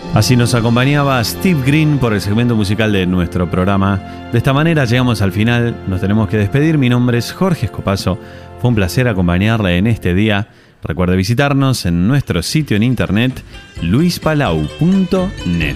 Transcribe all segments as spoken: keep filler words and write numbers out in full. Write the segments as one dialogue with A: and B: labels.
A: Así nos acompañaba Steve Green por el segmento musical de nuestro programa. De esta manera llegamos al final, nos tenemos que despedir. Mi nombre es Jorge Escopazo, fue un placer acompañarle en este día. Recuerde visitarnos en nuestro sitio en internet luis palau punto net.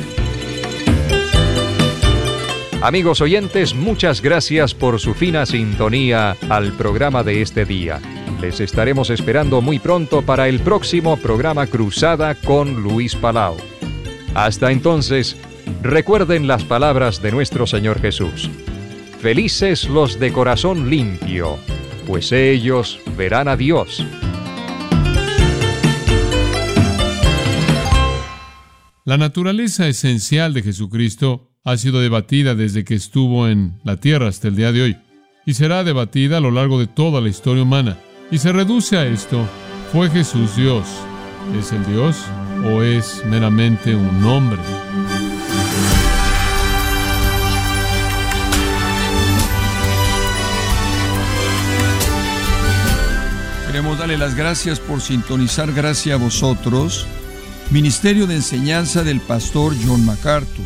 B: Amigos oyentes, muchas gracias por su fina sintonía al programa de este día. Les estaremos esperando muy pronto para el próximo programa Cruzada con Luis Palau. Hasta entonces, recuerden las palabras de nuestro Señor Jesús. Felices los de corazón limpio, pues ellos verán a Dios.
C: La naturaleza esencial de Jesucristo ha sido debatida desde que estuvo en la tierra hasta el día de hoy, y será debatida a lo largo de toda la historia humana. Y se reduce a esto: ¿fue Jesús Dios? ¿Es el Dios o es meramente un hombre?
D: Queremos darle las gracias por sintonizar Gracia a Vosotros, Ministerio de Enseñanza del Pastor John MacArthur.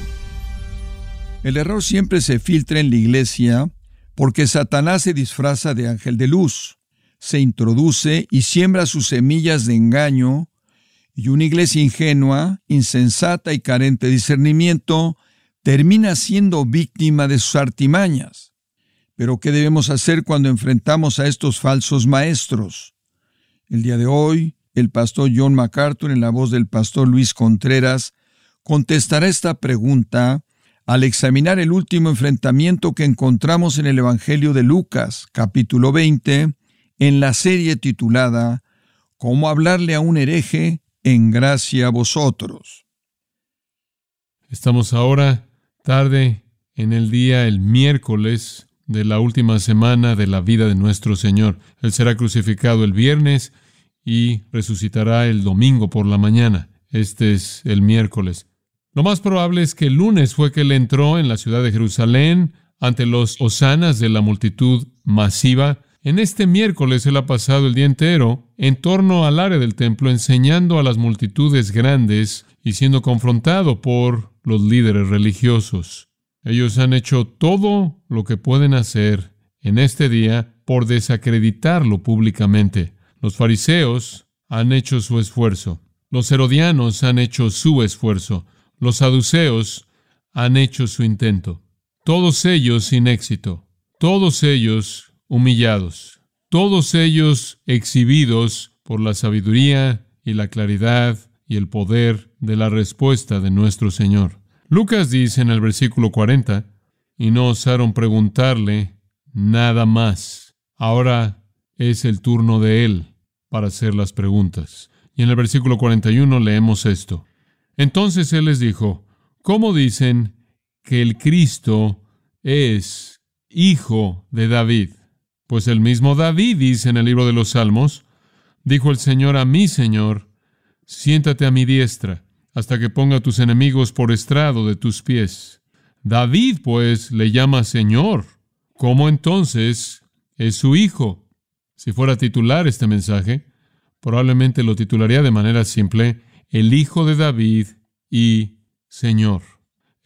D: El error siempre se filtra en la iglesia porque Satanás se disfraza de ángel de luz, se introduce y siembra sus semillas de engaño, y una iglesia ingenua, insensata y carente de discernimiento termina siendo víctima de sus artimañas. Pero ¿qué debemos hacer cuando enfrentamos a estos falsos maestros? El día de hoy, el pastor John MacArthur, en la voz del pastor Luis Contreras, contestará esta pregunta al examinar el último enfrentamiento que encontramos en el Evangelio de Lucas, capítulo veinte, en la serie titulada ¿Cómo hablarle a un hereje en gracia a vosotros?
C: Estamos ahora tarde en el día, el miércoles de la última semana de la vida de nuestro Señor. Él será crucificado el viernes y resucitará el domingo por la mañana. Este es el miércoles. Lo más probable es que el lunes fue que Él entró en la ciudad de Jerusalén ante los hosanas de la multitud masiva. En este miércoles Él ha pasado el día entero en torno al área del templo enseñando a las multitudes grandes y siendo confrontado por los líderes religiosos. Ellos han hecho todo lo que pueden hacer en este día por desacreditarlo públicamente. Los fariseos han hecho su esfuerzo. Los herodianos han hecho su esfuerzo. Los saduceos han hecho su intento. Todos ellos sin éxito. Todos ellos humillados. Todos ellos exhibidos por la sabiduría y la claridad y el poder de la respuesta de nuestro Señor. Lucas dice en el versículo cuarenta, y no osaron preguntarle nada más. Ahora es el turno de Él para hacer las preguntas. Y en el versículo cuarenta y uno leemos esto. Entonces Él les dijo, ¿cómo dicen que el Cristo es hijo de David? Pues el mismo David dice en el libro de los Salmos, dijo el Señor a mi Señor, siéntate a mi diestra, hasta que ponga a tus enemigos por estrado de tus pies. David, pues, le llama Señor. ¿Cómo entonces es su hijo? Si fuera a titular este mensaje, probablemente lo titularía de manera simple, el Hijo de David y Señor.